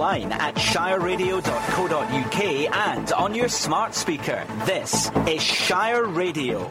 online at shireradio.co.uk and on your smart speaker. This is Shire Radio.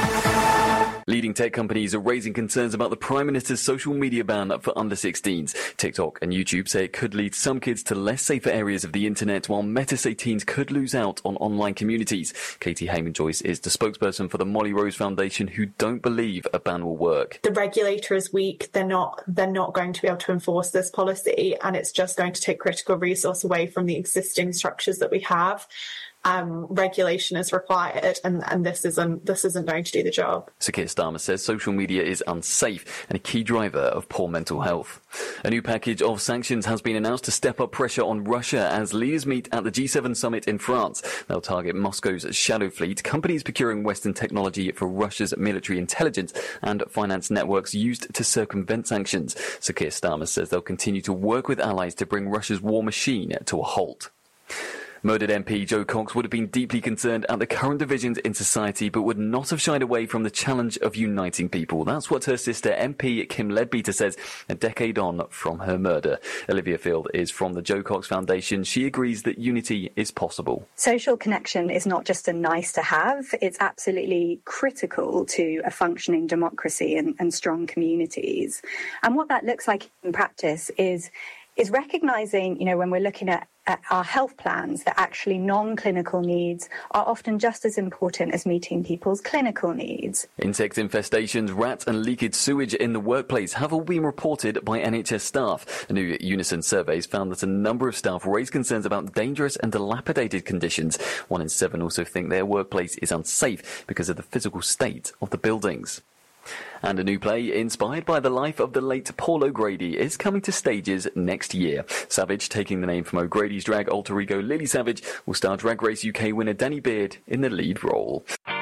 Leading tech companies are raising concerns about the Prime Minister's social media ban for under-16s. TikTok and YouTube say it could lead some kids to less safer areas of the internet, while Meta say teens could lose out on online communities. Katie Heyman-Joyce is the spokesperson for the Molly Rose Foundation, who don't believe a ban will work. The regulator is weak. They're not going to be able to enforce this policy, and it's just going to take critical resource away from the existing structures that we have. Regulation is required, and this isn't going to do the job. Sir Keir Starmer says social media is unsafe and a key driver of poor mental health. A new package of sanctions has been announced to step up pressure on Russia as leaders meet at the G7 summit in France. They'll target Moscow's shadow fleet, companies procuring Western technology for Russia's military intelligence, and finance networks used to circumvent sanctions. Sir Keir Starmer says they'll continue to work with allies to bring Russia's war machine to a halt. Murdered MP Jo Cox would have been deeply concerned at the current divisions in society, but would not have shied away from the challenge of uniting people. That's what her sister MP Kim Leadbeater says a decade on from her murder. Olivia Field is from the Jo Cox Foundation. She agrees that unity is possible. Social connection is not just a nice to have, it's absolutely critical to a functioning democracy and strong communities. And what that looks like in practice is recognising, when we're looking at our health plans, that actually non-clinical needs are often just as important as meeting people's clinical needs. Insect infestations, rat and leakage sewage in the workplace have all been reported by NHS staff. A new Unison surveys found that a number of staff raise concerns about dangerous and dilapidated conditions. 1 in 7 also think their workplace is unsafe because of the physical state of the buildings. And a new play inspired by the life of the late Paul O'Grady is coming to stages next year. Savage, taking the name from O'Grady's drag alter ego Lily Savage, will star Drag Race UK winner Danny Beard in the lead role.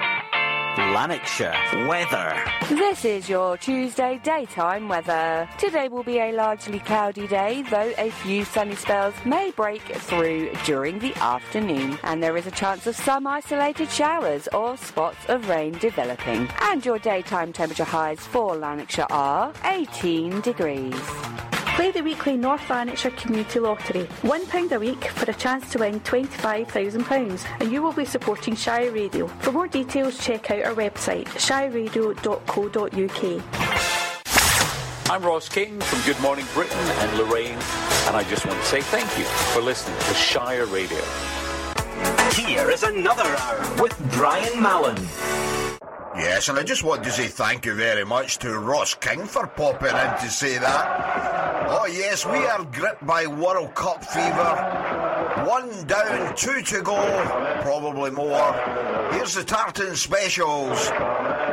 Lanarkshire weather. This is your Tuesday daytime weather. Today will be a largely cloudy day, though a few sunny spells may break through during the afternoon, and there is a chance of some isolated showers or spots of rain developing. And your daytime temperature highs for Lanarkshire are 18 degrees. Play the weekly North Lanarkshire Community Lottery. £1 a week for a chance to win £25,000, and you will be supporting Shire Radio. For more details, check out our website, shireradio.co.uk. I'm Ross King from Good Morning Britain and Lorraine, and I just want to say thank you for listening to Shire Radio. Here is another hour with Brian Mallon. Yes, and I just want to say thank you very much to Ross King for popping in to say that. Oh yes, we are gripped by World Cup fever. 1 down, 2 to go, probably more. Here's the Tartan Specials.